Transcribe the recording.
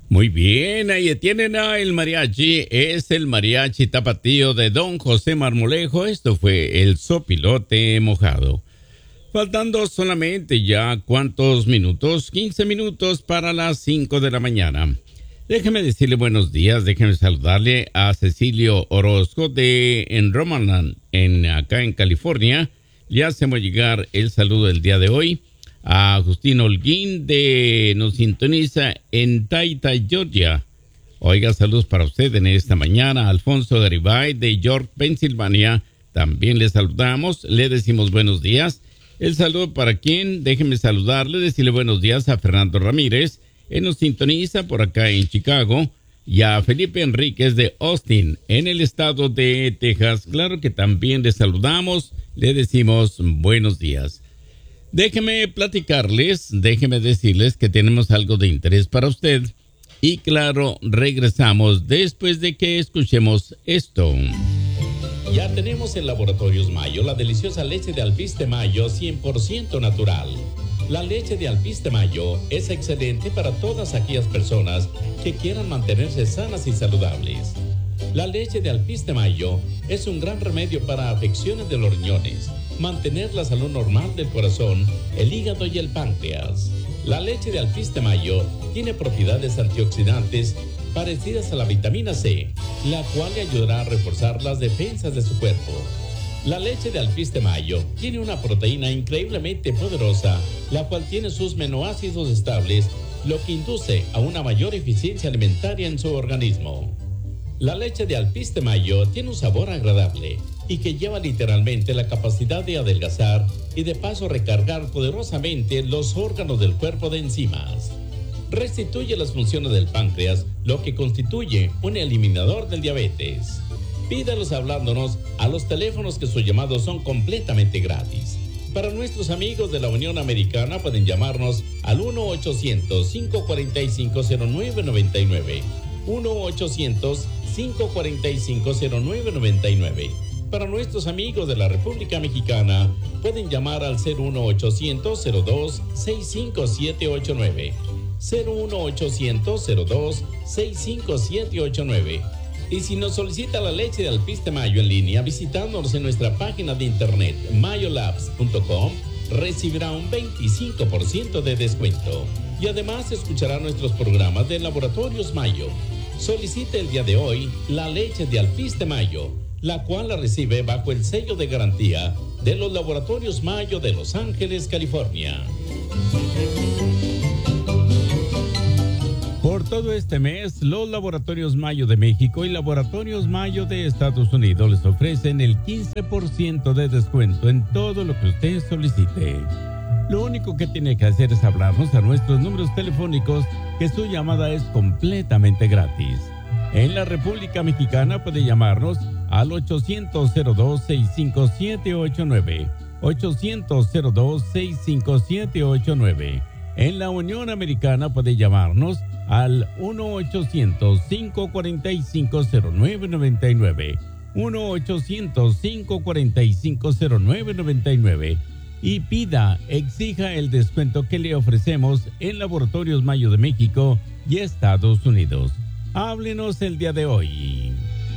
Muy bien, ahí tienen a el mariachi. Es el mariachi tapatío de Don José Marmolejo. Esto fue el Sopilote Mojado. Faltando solamente ya, ¿cuántos minutos? 15 minutos para las 5 de la mañana. Déjeme decirle buenos días, déjeme saludarle a Cecilio Orozco en Romaland, acá en California. Le hacemos llegar el saludo del día de hoy. A Justín Holguín nos sintoniza en Taita, Georgia. Oiga, saludos para usted en esta mañana. Alfonso Garibay de York, Pensilvania. También le saludamos, le decimos buenos días. El saludo para quien, déjeme saludarle, decirle buenos días a Fernando Ramírez. Él nos sintoniza por acá en Chicago. Y a Felipe Enríquez de Austin, en el estado de Texas. Claro que también le saludamos, le decimos buenos días. Déjeme platicarles, déjeme decirles que tenemos algo de interés para usted. Y claro, regresamos después de que escuchemos esto. Ya tenemos en Laboratorios Mayo la deliciosa leche de Alpiste Mayo 100% natural. La leche de Alpiste Mayo es excelente para todas aquellas personas que quieran mantenerse sanas y saludables. La leche de Alpiste Mayo es un gran remedio para afecciones de los riñones, mantener la salud normal del corazón, el hígado y el páncreas. La leche de Alpiste Mayo tiene propiedades antioxidantes parecidas a la vitamina C, la cual le ayudará a reforzar las defensas de su cuerpo. La leche de Alpiste Mayo tiene una proteína increíblemente poderosa, la cual tiene sus aminoácidos estables, lo que induce a una mayor eficiencia alimentaria en su organismo. La leche de Alpiste Mayo tiene un sabor agradable y que lleva literalmente la capacidad de adelgazar y de paso recargar poderosamente los órganos del cuerpo de enzimas. Restituye las funciones del páncreas, lo que constituye un eliminador del diabetes. Pídalos hablándonos a los teléfonos que sus llamados son completamente gratis. Para nuestros amigos de la Unión Americana pueden llamarnos al 1-800-545-0999. 1-800-545-0999. Para nuestros amigos de la República Mexicana pueden llamar al 01800-02-65789. 01800-02-65789. Y si nos solicita la leche de Alpiste Mayo en línea visitándonos en nuestra página de internet mayolabs.com, recibirá un 25% de descuento. Y además escuchará nuestros programas de Laboratorios Mayo. Solicite el día de hoy la leche de Alpiste Mayo, la cual la recibe bajo el sello de garantía de los Laboratorios Mayo de Los Ángeles, California. Por todo este mes, los Laboratorios Mayo de México y Laboratorios Mayo de Estados Unidos les ofrecen el 15% de descuento en todo lo que usted solicite. Lo único que tiene que hacer es hablarnos a nuestros números telefónicos, que su llamada es completamente gratis. En la República Mexicana puede llamarnos al 800-02-65789. 800-02-65789. En la Unión Americana puede llamarnos al 1-800-545-0999. 1-800-545-0999. Y exija el descuento que le ofrecemos en Laboratorios Mayo de México y Estados Unidos. Háblenos el día de hoy.